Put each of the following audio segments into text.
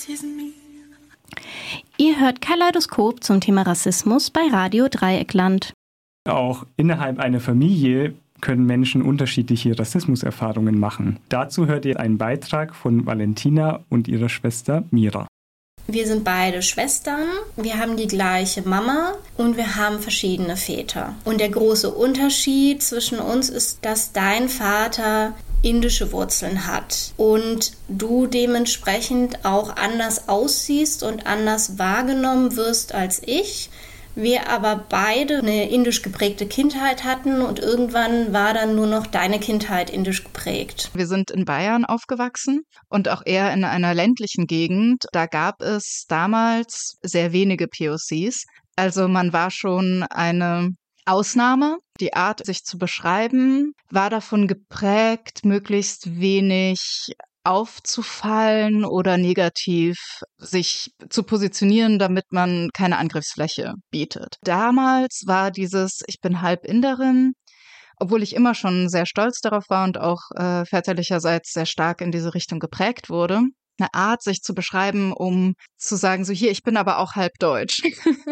Ihr hört Kaleidoskop zum Thema Rassismus bei Radio Dreieckland. Auch innerhalb einer Familie können Menschen unterschiedliche Rassismuserfahrungen machen. Dazu hört ihr einen Beitrag von Valentina und ihrer Schwester Mira. Wir sind beide Schwestern, wir haben die gleiche Mama und wir haben verschiedene Väter. Und der große Unterschied zwischen uns ist, dass dein Vater indische Wurzeln hat und du dementsprechend auch anders aussiehst und anders wahrgenommen wirst als ich. Wir aber beide eine indisch geprägte Kindheit hatten und irgendwann war dann nur noch deine Kindheit indisch geprägt. Wir sind in Bayern aufgewachsen und auch eher in einer ländlichen Gegend. Da gab es damals sehr wenige POCs. Also man war schon eine Ausnahme. Die Art, sich zu beschreiben, war davon geprägt, möglichst wenig aufzufallen oder negativ sich zu positionieren, damit man keine Angriffsfläche bietet. Damals war dieses, ich bin halb Inderin, obwohl ich immer schon sehr stolz darauf war und auch väterlicherseits sehr stark in diese Richtung geprägt wurde, eine Art, sich zu beschreiben, um zu sagen, so hier, ich bin aber auch halb deutsch.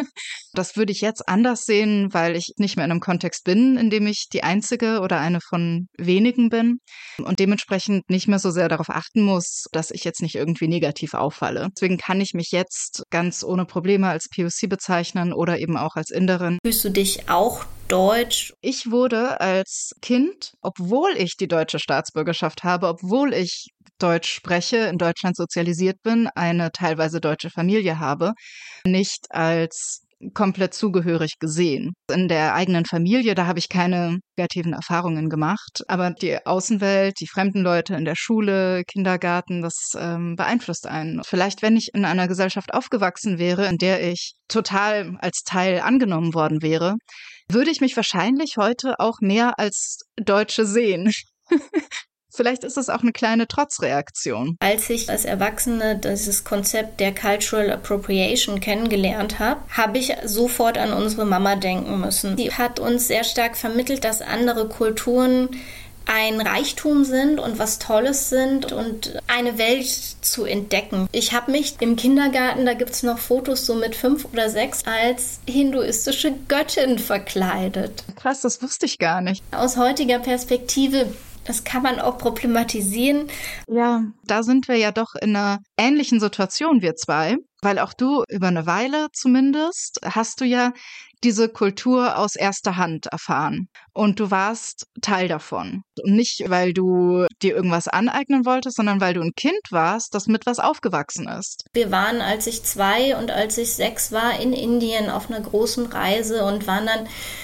Das würde ich jetzt anders sehen, weil ich nicht mehr in einem Kontext bin, in dem ich die einzige oder eine von wenigen bin und dementsprechend nicht mehr so sehr darauf achten muss, dass ich jetzt nicht irgendwie negativ auffalle. Deswegen kann ich mich jetzt ganz ohne Probleme als POC bezeichnen oder eben auch als Inderin. Fühlst du dich auch deutsch? Ich wurde als Kind, obwohl ich die deutsche Staatsbürgerschaft habe, obwohl ich Deutsch spreche, in Deutschland sozialisiert bin, eine teilweise deutsche Familie habe, nicht als komplett zugehörig gesehen. In der eigenen Familie, da habe ich keine negativen Erfahrungen gemacht, aber die Außenwelt, die fremden Leute in der Schule, Kindergarten, das beeinflusst einen. Vielleicht, wenn ich in einer Gesellschaft aufgewachsen wäre, in der ich total als Teil angenommen worden wäre, würde ich mich wahrscheinlich heute auch mehr als Deutsche sehen. Vielleicht ist es auch eine kleine Trotzreaktion. Als ich als Erwachsene dieses Konzept der Cultural Appropriation kennengelernt habe, habe ich sofort an unsere Mama denken müssen. Sie hat uns sehr stark vermittelt, dass andere Kulturen ein Reichtum sind und was Tolles sind und eine Welt zu entdecken. Ich habe mich im Kindergarten, da gibt es noch Fotos so mit 5 oder 6, als hinduistische Göttin verkleidet. Krass, das wusste ich gar nicht. Aus heutiger Perspektive, das kann man auch problematisieren. Ja, da sind wir ja doch in einer ähnlichen Situation, wir zwei, weil auch du über eine Weile zumindest hast du ja diese Kultur aus erster Hand erfahren und du warst Teil davon. Und nicht, weil du dir irgendwas aneignen wolltest, sondern weil du ein Kind warst, das mit was aufgewachsen ist. Wir waren, als ich 2 und als ich 6 war, in Indien auf einer großen Reise und waren dann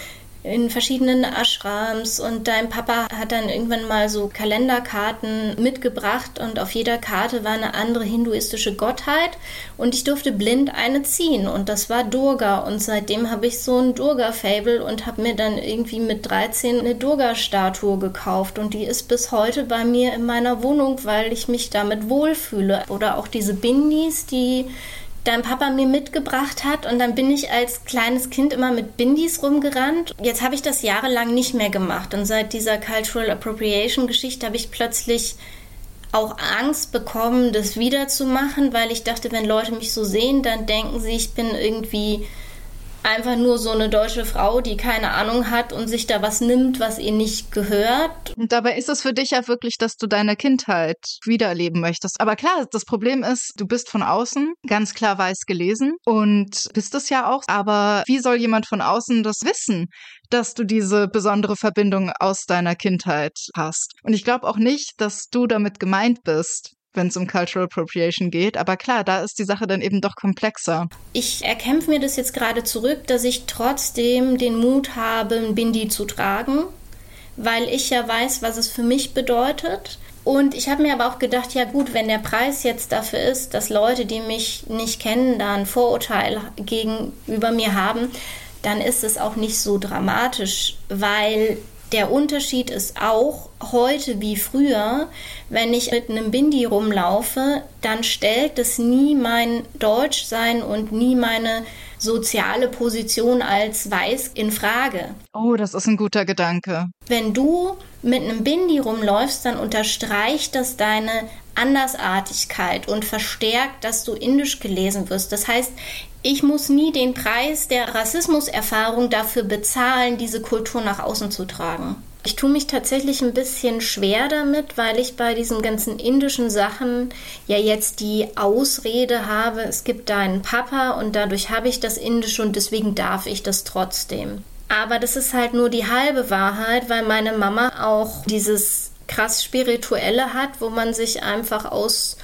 in verschiedenen Ashrams und dein Papa hat dann irgendwann mal so Kalenderkarten mitgebracht und auf jeder Karte war eine andere hinduistische Gottheit und ich durfte blind eine ziehen und das war Durga und seitdem habe ich so ein Durga-Fable und habe mir dann irgendwie mit 13 eine Durga-Statue gekauft und die ist bis heute bei mir in meiner Wohnung, weil ich mich damit wohlfühle. Oder auch diese Bindis, die dein Papa mir mitgebracht hat und dann bin ich als kleines Kind immer mit Bindis rumgerannt. Jetzt habe ich das jahrelang nicht mehr gemacht und seit dieser Cultural Appropriation Geschichte habe ich plötzlich auch Angst bekommen, das wiederzumachen, weil ich dachte, wenn Leute mich so sehen, dann denken sie, ich bin irgendwie einfach nur so eine deutsche Frau, die keine Ahnung hat und sich da was nimmt, was ihr nicht gehört. Und dabei ist es für dich ja wirklich, dass du deine Kindheit wiedererleben möchtest. Aber klar, das Problem ist, du bist von außen ganz klar weiß gelesen und bist es ja auch. Aber wie soll jemand von außen das wissen, dass du diese besondere Verbindung aus deiner Kindheit hast? Und ich glaube auch nicht, dass du damit gemeint bist, wenn es um Cultural Appropriation geht. Aber klar, da ist die Sache dann eben doch komplexer. Ich erkämpfe mir das jetzt gerade zurück, dass ich trotzdem den Mut habe, ein Bindi zu tragen, weil ich ja weiß, was es für mich bedeutet. Und ich habe mir aber auch gedacht, ja gut, wenn der Preis jetzt dafür ist, dass Leute, die mich nicht kennen, da ein Vorurteil gegenüber mir haben, dann ist es auch nicht so dramatisch, weil der Unterschied ist auch, heute wie früher, wenn ich mit einem Bindi rumlaufe, dann stellt es nie mein Deutschsein und nie meine soziale Position als weiß in Frage. Oh, das ist ein guter Gedanke. Wenn du mit einem Bindi rumläufst, dann unterstreicht das deine Andersartigkeit und verstärkt, dass du indisch gelesen wirst. Das heißt, ich muss nie den Preis der Rassismuserfahrung dafür bezahlen, diese Kultur nach außen zu tragen. Ich tue mich tatsächlich ein bisschen schwer damit, weil ich bei diesen ganzen indischen Sachen ja jetzt die Ausrede habe, es gibt da einen Papa und dadurch habe ich das Indische und deswegen darf ich das trotzdem. Aber das ist halt nur die halbe Wahrheit, weil meine Mama auch dieses krass Spirituelle hat, wo man sich einfach aus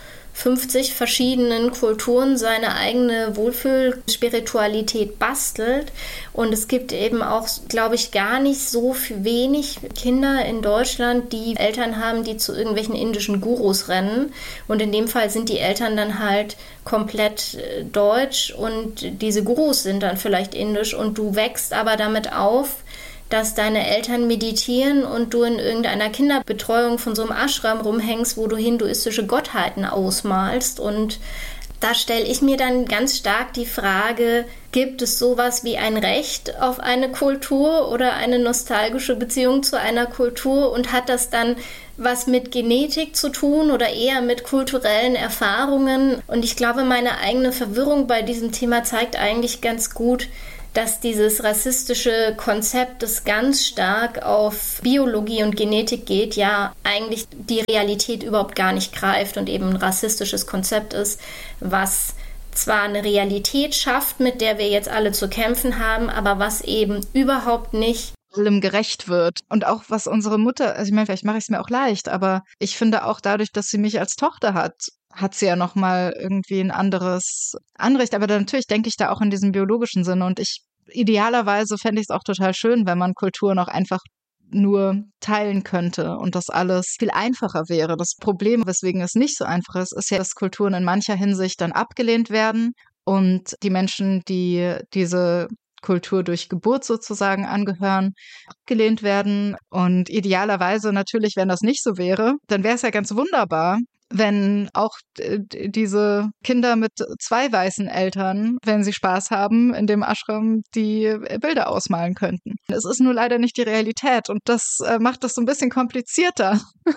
50 verschiedenen Kulturen seine eigene Wohlfühlspiritualität bastelt. Und es gibt eben auch, glaube ich, gar nicht so wenig Kinder in Deutschland, die Eltern haben, die zu irgendwelchen indischen Gurus rennen. Und in dem Fall sind die Eltern dann halt komplett deutsch und diese Gurus sind dann vielleicht indisch und du wächst aber damit auf, dass deine Eltern meditieren und du in irgendeiner Kinderbetreuung von so einem Ashram rumhängst, wo du hinduistische Gottheiten ausmalst. Und da stelle ich mir dann ganz stark die Frage, gibt es sowas wie ein Recht auf eine Kultur oder eine nostalgische Beziehung zu einer Kultur? Und hat das dann was mit Genetik zu tun oder eher mit kulturellen Erfahrungen? Und ich glaube, meine eigene Verwirrung bei diesem Thema zeigt eigentlich ganz gut, dass dieses rassistische Konzept, das ganz stark auf Biologie und Genetik geht, ja eigentlich die Realität überhaupt gar nicht greift und eben ein rassistisches Konzept ist, was zwar eine Realität schafft, mit der wir jetzt alle zu kämpfen haben, aber was eben überhaupt nicht allem gerecht wird. Und auch was unsere Mutter, also ich meine, vielleicht mache ich es mir auch leicht, aber ich finde auch dadurch, dass sie mich als Tochter hat sie ja nochmal irgendwie ein anderes Anrecht. Aber natürlich denke ich da auch in diesem biologischen Sinne. Und idealerweise fände ich es auch total schön, wenn man Kulturen auch einfach nur teilen könnte und das alles viel einfacher wäre. Das Problem, weswegen es nicht so einfach ist ja, dass Kulturen in mancher Hinsicht dann abgelehnt werden und die Menschen, die diese Kultur durch Geburt sozusagen angehören, abgelehnt werden. Und idealerweise natürlich, wenn das nicht so wäre, dann wäre es ja ganz wunderbar, wenn auch diese Kinder mit 2 weißen Eltern, wenn sie Spaß haben, in dem Ashram die Bilder ausmalen könnten. Es ist nur leider nicht die Realität und das macht das so ein bisschen komplizierter.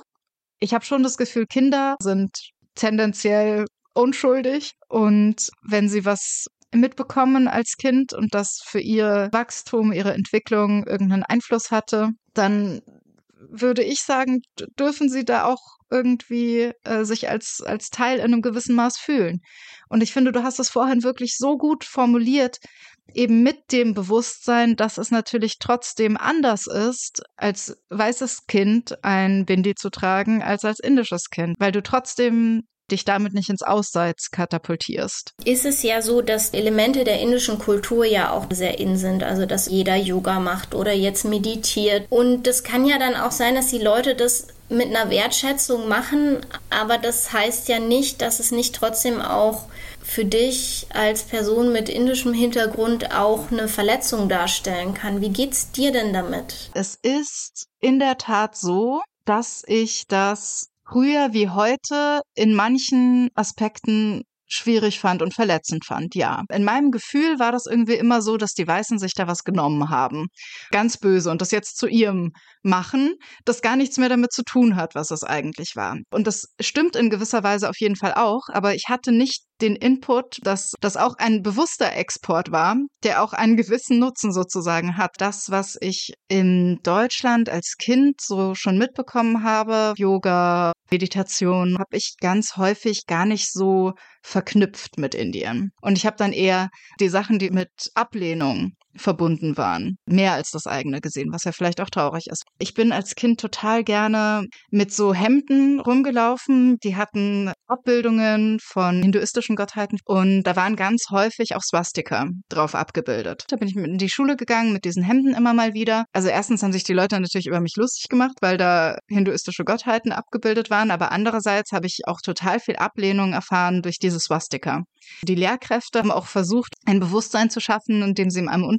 Ich habe schon das Gefühl, Kinder sind tendenziell unschuldig und wenn sie was mitbekommen als Kind und das für ihr Wachstum, ihre Entwicklung irgendeinen Einfluss hatte, dann würde ich sagen, dürfen sie da auch irgendwie sich als Teil in einem gewissen Maß fühlen. Und ich finde, du hast es vorhin wirklich so gut formuliert, eben mit dem Bewusstsein, dass es natürlich trotzdem anders ist, als weißes Kind ein Bindi zu tragen, als indisches Kind, weil du trotzdem dich damit nicht ins Ausseits katapultierst. Ist es ja so, dass Elemente der indischen Kultur ja auch sehr in sind, also dass jeder Yoga macht oder jetzt meditiert. Und das kann ja dann auch sein, dass die Leute das mit einer Wertschätzung machen, aber das heißt ja nicht, dass es nicht trotzdem auch für dich als Person mit indischem Hintergrund auch eine Verletzung darstellen kann. Wie geht's dir denn damit? Es ist in der Tat so, dass ich das früher wie heute in manchen Aspekten schwierig fand und verletzend fand, ja. In meinem Gefühl war das irgendwie immer so, dass die Weißen sich da was genommen haben. Ganz böse und das jetzt zu ihrem machen, das gar nichts mehr damit zu tun hat, was es eigentlich war. Und das stimmt in gewisser Weise auf jeden Fall auch, aber ich hatte nicht den Input, dass das auch ein bewusster Export war, der auch einen gewissen Nutzen sozusagen hat. Das, was ich in Deutschland als Kind so schon mitbekommen habe, Yoga, Meditation, habe ich ganz häufig gar nicht so verknüpft mit Indien. Und ich habe dann eher die Sachen, die mit Ablehnung verbunden waren, mehr als das eigene gesehen, was ja vielleicht auch traurig ist. Ich bin als Kind total gerne mit so Hemden rumgelaufen, die hatten Abbildungen von hinduistischen Gottheiten und da waren ganz häufig auch Swastika drauf abgebildet. Da bin ich in die Schule gegangen mit diesen Hemden immer mal wieder. Also erstens haben sich die Leute natürlich über mich lustig gemacht, weil da hinduistische Gottheiten abgebildet waren, aber andererseits habe ich auch total viel Ablehnung erfahren durch diese Swastika. Die Lehrkräfte haben auch versucht, ein Bewusstsein zu schaffen, indem sie in einem Unterricht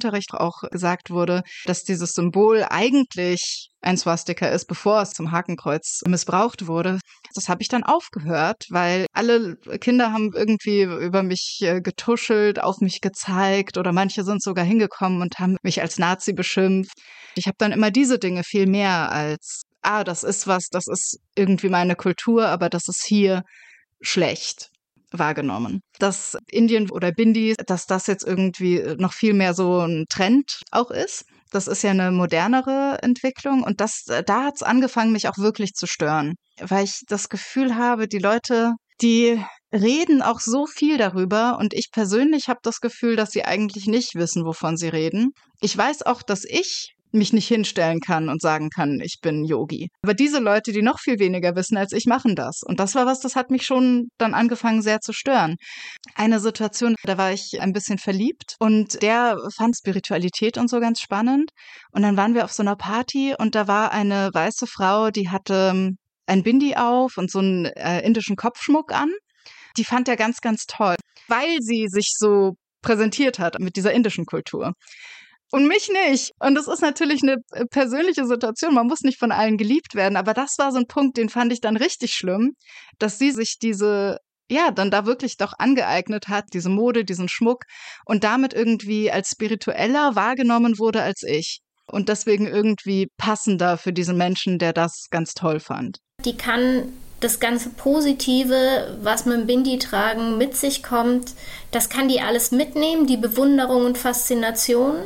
Unterricht auch gesagt wurde, dass dieses Symbol eigentlich ein Swastika ist, bevor es zum Hakenkreuz missbraucht wurde. Das habe ich dann aufgehört, weil alle Kinder haben irgendwie über mich getuschelt, auf mich gezeigt oder manche sind sogar hingekommen und haben mich als Nazi beschimpft. Ich habe dann immer diese Dinge viel mehr als, das ist irgendwie meine Kultur, aber das ist hier schlecht wahrgenommen. Dass Indien oder Bindi, dass das jetzt irgendwie noch viel mehr so ein Trend auch ist. Das ist ja eine modernere Entwicklung und da hat es angefangen, mich auch wirklich zu stören, weil ich das Gefühl habe, die Leute, die reden auch so viel darüber und ich persönlich habe das Gefühl, dass sie eigentlich nicht wissen, wovon sie reden. Ich weiß auch, dass ich mich nicht hinstellen kann und sagen kann, ich bin Yogi. Aber diese Leute, die noch viel weniger wissen als ich, machen das. Und das war was, das hat mich schon dann angefangen sehr zu stören. Eine Situation, da war ich ein bisschen verliebt und der fand Spiritualität und so ganz spannend. Und dann waren wir auf so einer Party und da war eine weiße Frau, die hatte ein Bindi auf und so einen indischen Kopfschmuck an. Die fand er ganz, ganz toll, weil sie sich so präsentiert hat mit dieser indischen Kultur. Und mich nicht. Und das ist natürlich eine persönliche Situation. Man muss nicht von allen geliebt werden. Aber das war so ein Punkt, den fand ich dann richtig schlimm, dass sie sich dann da wirklich doch angeeignet hat, diese Mode, diesen Schmuck und damit irgendwie als spiritueller wahrgenommen wurde als ich. Und deswegen irgendwie passender für diesen Menschen, der das ganz toll fand. Die kann das ganze Positive, was mit dem Bindi-Tragen mit sich kommt, das kann die alles mitnehmen, die Bewunderung und Faszination,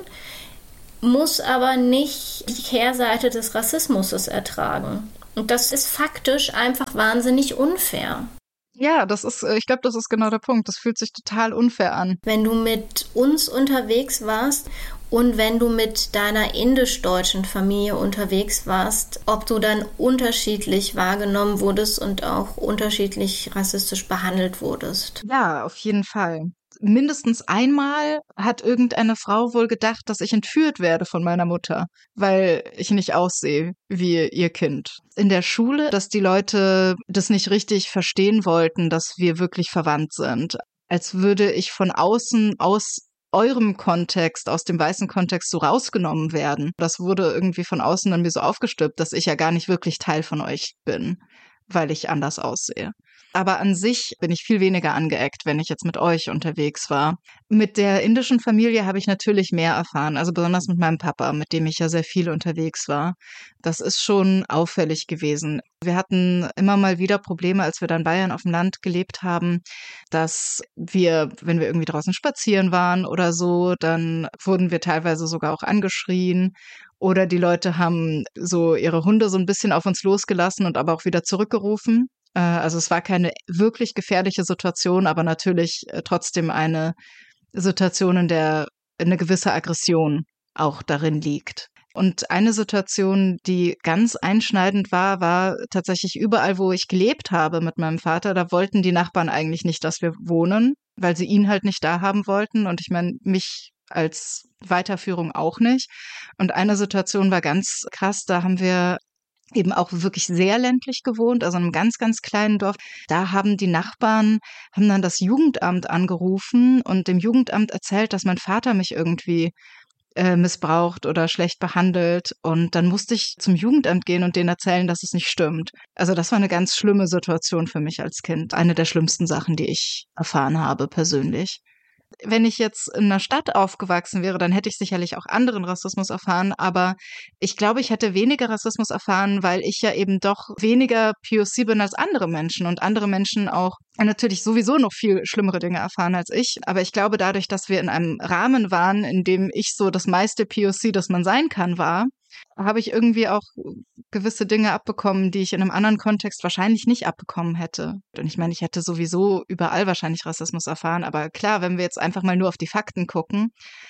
muss aber nicht die Kehrseite des Rassismus ertragen. Und das ist faktisch einfach wahnsinnig unfair. Ja, ich glaube, das ist genau der Punkt. Das fühlt sich total unfair an. Wenn du mit uns unterwegs warst und wenn du mit deiner indisch-deutschen Familie unterwegs warst, ob du dann unterschiedlich wahrgenommen wurdest und auch unterschiedlich rassistisch behandelt wurdest. Ja, auf jeden Fall. Mindestens einmal hat irgendeine Frau wohl gedacht, dass ich entführt werde von meiner Mutter, weil ich nicht aussehe wie ihr Kind. In der Schule, dass die Leute das nicht richtig verstehen wollten, dass wir wirklich verwandt sind. Als würde ich von außen aus eurem Kontext, aus dem weißen Kontext so rausgenommen werden. Das wurde irgendwie von außen an mir so aufgestülpt, dass ich ja gar nicht wirklich Teil von euch bin, weil ich anders aussehe. Aber an sich bin ich viel weniger angeeckt, wenn ich jetzt mit euch unterwegs war. Mit der indischen Familie habe ich natürlich mehr erfahren, also besonders mit meinem Papa, mit dem ich ja sehr viel unterwegs war. Das ist schon auffällig gewesen. Wir hatten immer mal wieder Probleme, als wir dann in Bayern auf dem Land gelebt haben, dass wenn wir irgendwie draußen spazieren waren oder so, dann wurden wir teilweise sogar auch angeschrien. Oder die Leute haben so ihre Hunde so ein bisschen auf uns losgelassen und aber auch wieder zurückgerufen. Also es war keine wirklich gefährliche Situation, aber natürlich trotzdem eine Situation, in der eine gewisse Aggression auch darin liegt. Und eine Situation, die ganz einschneidend war tatsächlich überall, wo ich gelebt habe mit meinem Vater. Da wollten die Nachbarn eigentlich nicht, dass wir wohnen, weil sie ihn halt nicht da haben wollten. Und ich meine, mich als Weiterführung auch nicht. Und eine Situation war ganz krass, da haben wir eben auch wirklich sehr ländlich gewohnt, also in einem ganz, ganz kleinen Dorf. Da haben die Nachbarn, haben dann das Jugendamt angerufen und dem Jugendamt erzählt, dass mein Vater mich irgendwie missbraucht oder schlecht behandelt. Und dann musste ich zum Jugendamt gehen und denen erzählen, dass es nicht stimmt. Also das war eine ganz schlimme Situation für mich als Kind. Eine der schlimmsten Sachen, die ich erfahren habe persönlich. Wenn ich jetzt in einer Stadt aufgewachsen wäre, dann hätte ich sicherlich auch anderen Rassismus erfahren, aber ich glaube, ich hätte weniger Rassismus erfahren, weil ich ja eben doch weniger POC bin als andere Menschen und andere Menschen auch natürlich sowieso noch viel schlimmere Dinge erfahren als ich. Aber ich glaube, dadurch, dass wir in einem Rahmen waren, in dem ich so das meiste POC, das man sein kann, war, habe ich irgendwie auch gewisse Dinge abbekommen, die ich in einem anderen Kontext wahrscheinlich nicht abbekommen hätte. Und ich meine, ich hätte sowieso überall wahrscheinlich Rassismus erfahren. Aber klar, wenn wir jetzt einfach mal nur auf die Fakten gucken,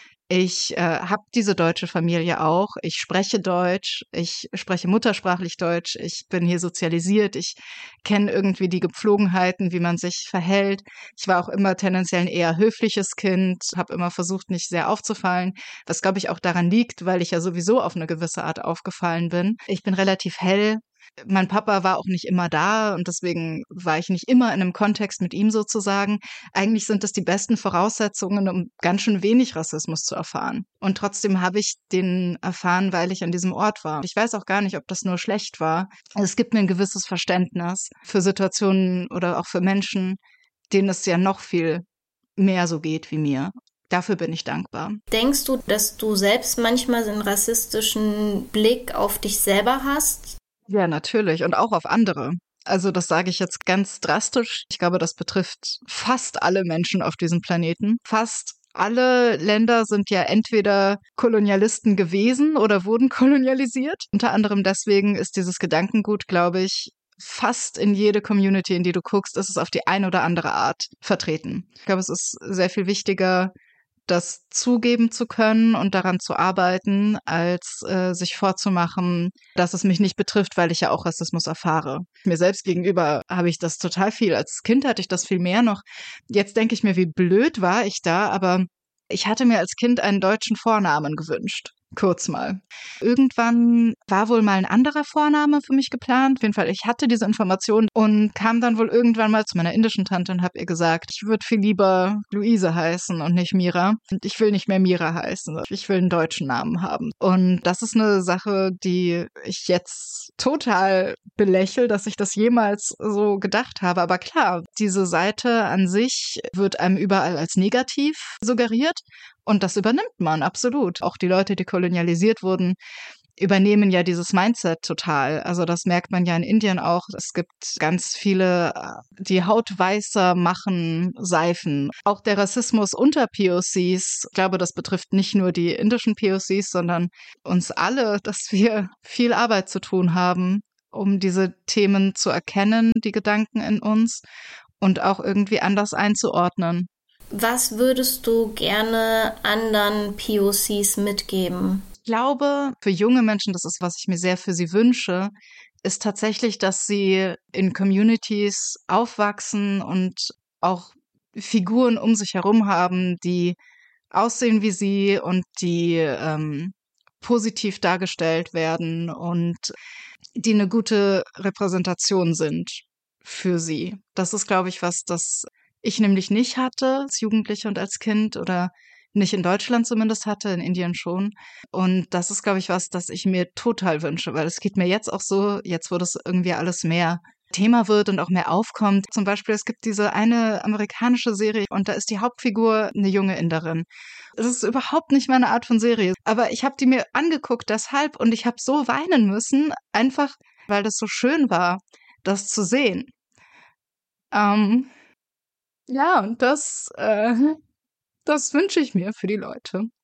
ich habe diese deutsche Familie auch. Ich spreche Deutsch, ich spreche muttersprachlich Deutsch, ich bin hier sozialisiert, ich kenne irgendwie die Gepflogenheiten, wie man sich verhält. Ich war auch immer tendenziell ein eher höfliches Kind, habe immer versucht, nicht sehr aufzufallen, was glaube ich auch daran liegt, weil ich ja sowieso auf eine gewisse Art aufgefallen bin. Ich bin relativ hell. Mein Papa war auch nicht immer da und deswegen war ich nicht immer in einem Kontext mit ihm sozusagen. Eigentlich sind das die besten Voraussetzungen, um ganz schön wenig Rassismus zu erfahren. Und trotzdem habe ich den erfahren, weil ich an diesem Ort war. Ich weiß auch gar nicht, ob das nur schlecht war. Es gibt mir ein gewisses Verständnis für Situationen oder auch für Menschen, denen es ja noch viel mehr so geht wie mir. Dafür bin ich dankbar. Denkst du, dass du selbst manchmal so einen rassistischen Blick auf dich selber hast? Ja, natürlich. Und auch auf andere. Also das sage ich jetzt ganz drastisch. Ich glaube, das betrifft fast alle Menschen auf diesem Planeten. Fast alle Länder sind ja entweder Kolonialisten gewesen oder wurden kolonialisiert. Unter anderem deswegen ist dieses Gedankengut, glaube ich, fast in jede Community, in die du guckst, ist es auf die eine oder andere Art vertreten. Ich glaube, es ist sehr viel wichtiger, das zugeben zu können und daran zu arbeiten, als sich vorzumachen, dass es mich nicht betrifft, weil ich ja auch Rassismus erfahre. Mir selbst gegenüber habe ich das total viel. Als Kind hatte ich das viel mehr noch. Jetzt denke ich mir, wie blöd war ich da, aber ich hatte mir als Kind einen deutschen Vornamen gewünscht. Kurz mal. Irgendwann war wohl mal ein anderer Vorname für mich geplant. Auf jeden Fall, ich hatte diese Information und kam dann wohl irgendwann mal zu meiner indischen Tante und habe ihr gesagt, ich würde viel lieber Luise heißen und nicht Mira. Und ich will nicht mehr Mira heißen. Ich will einen deutschen Namen haben. Und das ist eine Sache, die ich jetzt total belächle, dass ich das jemals so gedacht habe. Aber klar, diese Seite an sich wird einem überall als negativ suggeriert. Und das übernimmt man, absolut. Auch die Leute, die kolonialisiert wurden, übernehmen ja dieses Mindset total. Also das merkt man ja in Indien auch. Es gibt ganz viele, die Haut weißer machen, Seifen. Auch der Rassismus unter POCs, ich glaube, das betrifft nicht nur die indischen POCs, sondern uns alle, dass wir viel Arbeit zu tun haben, um diese Themen zu erkennen, die Gedanken in uns und auch irgendwie anders einzuordnen. Was würdest du gerne anderen POCs mitgeben? Ich glaube, für junge Menschen, das ist, was ich mir sehr für sie wünsche, ist tatsächlich, dass sie in Communities aufwachsen und auch Figuren um sich herum haben, die aussehen wie sie und die positiv dargestellt werden und die eine gute Repräsentation sind für sie. Das ist, glaube ich, was das ich nämlich nicht hatte, als Jugendliche und als Kind oder nicht in Deutschland zumindest hatte, in Indien schon. Und das ist, glaube ich, was, das ich mir total wünsche, weil es geht mir jetzt auch so, jetzt wo das irgendwie alles mehr Thema wird und auch mehr aufkommt. Zum Beispiel, es gibt diese eine amerikanische Serie und da ist die Hauptfigur eine junge Inderin. Das ist überhaupt nicht meine Art von Serie. Aber ich habe die mir angeguckt deshalb und ich habe so weinen müssen, einfach weil das so schön war, das zu sehen. Ja, und das wünsche ich mir für die Leute.